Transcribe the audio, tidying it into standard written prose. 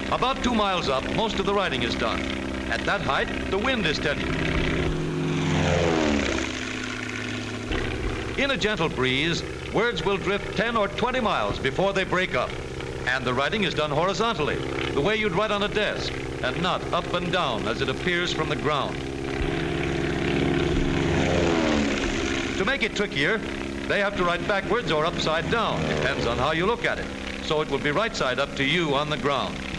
About 2 miles up, most of the riding is done. At that height, the wind is steady. In a gentle breeze, words will drift 10 or 20 miles before they break up. And the writing is done horizontally, the way you'd write on a desk, and not up and down as it appears from the ground. To make it trickier, they have to write backwards or upside down, depends on how you look at it. So it will be right side up to you on the ground.